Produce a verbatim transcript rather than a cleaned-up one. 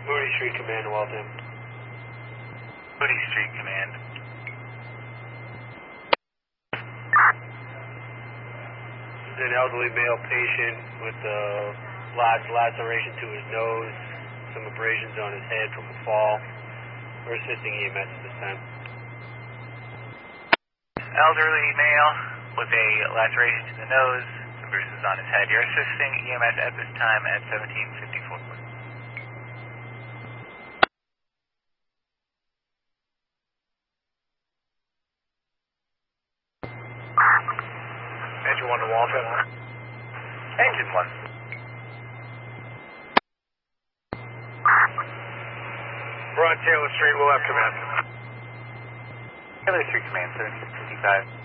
Moody Street Command, Waltham. Moody Street Command. An elderly male patient with a large laceration to his nose, some abrasions on his head from a fall. We're assisting E M S at this time. Elderly male with a laceration to the nose, some bruises on his head. You're assisting E M S at this time at seventeen fifty-four. Engine one to Waltham. Engine one. We're on Taylor Street, we'll have command. Taylor Street Command, seventeen fifty-five.